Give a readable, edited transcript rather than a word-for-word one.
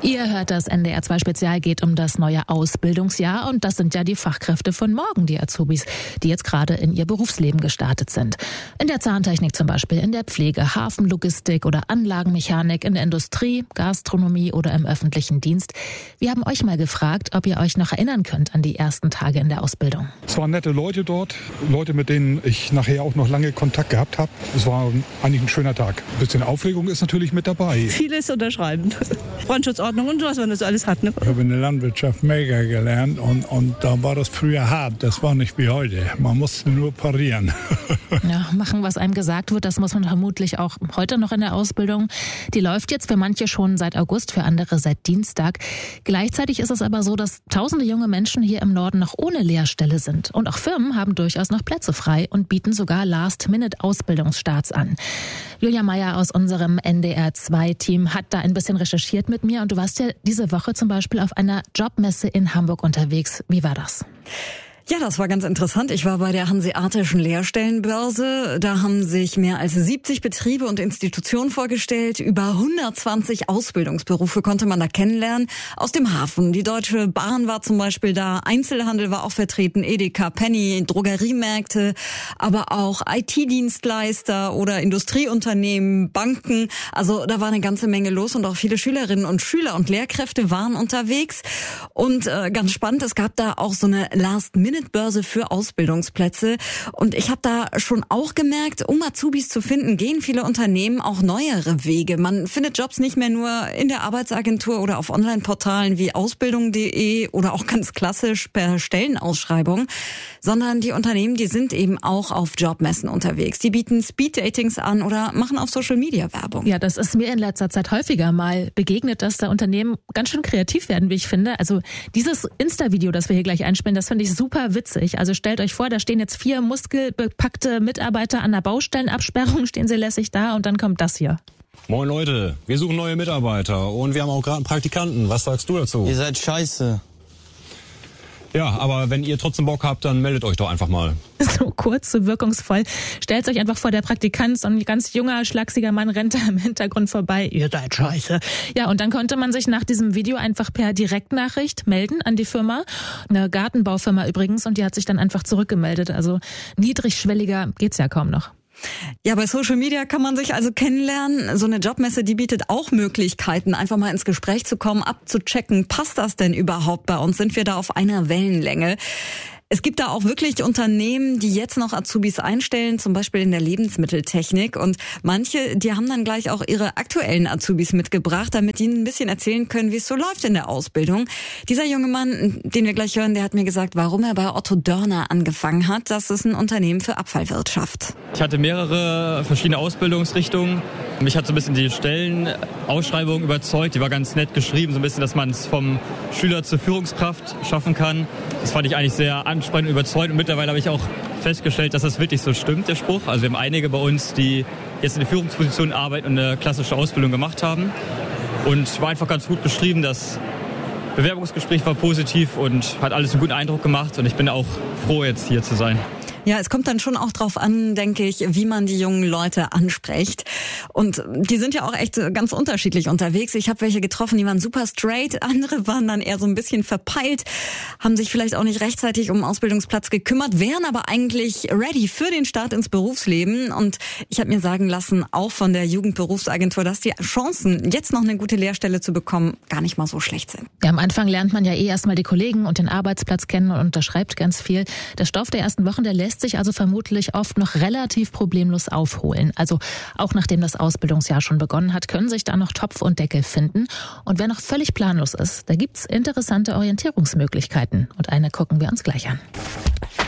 Ihr hört das NDR 2 Spezial, geht um das neue Ausbildungsjahr und das sind ja die Fachkräfte von morgen, die Azubis, die jetzt gerade in ihr Berufsleben gestartet sind. In der Zahntechnik zum Beispiel, in der Pflege, Hafenlogistik oder Anlagenmechanik, in der Industrie, Gastronomie oder im öffentlichen Dienst. Wir haben euch mal gefragt, ob ihr euch noch erinnern könnt an die ersten Tage in der Ausbildung. Es waren nette Leute dort, Leute, mit denen ich nachher auch noch lange Kontakt gehabt habe. Es war eigentlich ein schöner Tag. Ein bisschen Aufregung ist natürlich mit dabei. Vieles unterschreiben. Brandschutzordnung und was man das alles hat. Ne? Ich habe in der Landwirtschaft Mäger gelernt und da war das früher hart. Das war nicht wie heute. Man musste nur parieren. Ja, machen, was einem gesagt wird, das muss man vermutlich auch heute noch in der Ausbildung. Die läuft jetzt für manche schon seit August, für andere seit Dienstag. Gleichzeitig ist es aber so, dass tausende junge Menschen hier im Norden noch ohne Lehrstelle sind. Und auch Firmen haben durchaus noch Plätze frei und bieten sogar Last-Minute-Ausbildungsstarts an. Julia Meyer aus unserem NDR2-Team hat da ein bisschen recherchiert mit mir und du warst ja diese Woche zum Beispiel auf einer Jobmesse in Hamburg unterwegs. Wie war das? Ja, das war ganz interessant. Ich war bei der Hanseatischen Lehrstellenbörse. Da haben sich mehr als 70 Betriebe und Institutionen vorgestellt. Über 120 Ausbildungsberufe konnte man da kennenlernen. Aus dem Hafen. Die Deutsche Bahn war zum Beispiel da. Einzelhandel war auch vertreten. Edeka, Penny, Drogeriemärkte, aber auch IT-Dienstleister oder Industrieunternehmen, Banken. Also da war eine ganze Menge los und auch viele Schülerinnen und Schüler und Lehrkräfte waren unterwegs. Und ganz spannend, es gab da auch so eine Last-Minute-Börse für Ausbildungsplätze. Und ich habe da schon auch gemerkt, um Azubis zu finden, gehen viele Unternehmen auch neuere Wege. Man findet Jobs nicht mehr nur in der Arbeitsagentur oder auf Online-Portalen wie Ausbildung.de oder auch ganz klassisch per Stellenausschreibung, sondern die Unternehmen, die sind eben auch auf Jobmessen unterwegs. Die bieten Speed-Datings an oder machen auf Social-Media-Werbung. Ja, das ist mir in letzter Zeit häufiger mal begegnet, dass da Unternehmen ganz schön kreativ werden, wie ich finde. Also dieses Insta-Video, das wir hier gleich einspielen, das finde ich super witzig. Also stellt euch vor, da stehen jetzt 4 muskelbepackte Mitarbeiter an der Baustellenabsperrung, stehen sie lässig da und dann kommt das hier. Moin Leute, wir suchen neue Mitarbeiter und wir haben auch gerade einen Praktikanten. Was sagst du dazu? Ihr seid scheiße. Ja, aber wenn ihr trotzdem Bock habt, dann meldet euch doch einfach mal. So kurz, so wirkungsvoll. Stellt euch einfach vor, der Praktikant, so ein ganz junger, schlachsiger Mann rennt da im Hintergrund vorbei. Ihr seid scheiße. Ja, und dann konnte man sich nach diesem Video einfach per Direktnachricht melden an die Firma. Eine Gartenbaufirma übrigens, und die hat sich dann einfach zurückgemeldet. Also niedrigschwelliger geht's ja kaum noch. Ja, bei Social Media kann man sich also kennenlernen. So eine Jobmesse, die bietet auch Möglichkeiten, einfach mal ins Gespräch zu kommen, abzuchecken, passt das denn überhaupt bei uns? Sind wir da auf einer Wellenlänge? Es gibt da auch wirklich Unternehmen, die jetzt noch Azubis einstellen, zum Beispiel in der Lebensmitteltechnik. Und manche, die haben dann gleich auch ihre aktuellen Azubis mitgebracht, damit die ein bisschen erzählen können, wie es so läuft in der Ausbildung. Dieser junge Mann, den wir gleich hören, der hat mir gesagt, warum er bei Otto Dörner angefangen hat. Das ist ein Unternehmen für Abfallwirtschaft. Ich hatte mehrere verschiedene Ausbildungsrichtungen. Mich hat so ein bisschen die Stellenausschreibung überzeugt. Die war ganz nett geschrieben, so ein bisschen, dass man es vom Schüler zur Führungskraft schaffen kann. Das fand ich eigentlich sehr ansprechend und überzeugend. Und mittlerweile habe ich auch festgestellt, dass das wirklich so stimmt, der Spruch. Also wir haben einige bei uns, die jetzt in der Führungsposition arbeiten und eine klassische Ausbildung gemacht haben. Und war einfach ganz gut beschrieben. Das Bewerbungsgespräch war positiv und hat alles einen guten Eindruck gemacht. Und ich bin auch froh, jetzt hier zu sein. Ja, es kommt dann schon auch drauf an, denke ich, wie man die jungen Leute anspricht. Und die sind ja auch echt ganz unterschiedlich unterwegs. Ich habe welche getroffen, die waren super straight, andere waren dann eher so ein bisschen verpeilt, haben sich vielleicht auch nicht rechtzeitig um einen Ausbildungsplatz gekümmert, wären aber eigentlich ready für den Start ins Berufsleben. Und ich habe mir sagen lassen, auch von der Jugendberufsagentur, dass die Chancen, jetzt noch eine gute Lehrstelle zu bekommen, gar nicht mal so schlecht sind. Ja, am Anfang lernt man ja erstmal die Kollegen und den Arbeitsplatz kennen und unterschreibt ganz viel. Der Stoff der ersten Wochen, der lässt sich also vermutlich oft noch relativ problemlos aufholen. Also auch nachdem das Ausbildungsjahr schon begonnen hat, können sich da noch Topf und Deckel finden. Und wer noch völlig planlos ist, da gibt's interessante Orientierungsmöglichkeiten. Und eine gucken wir uns gleich an.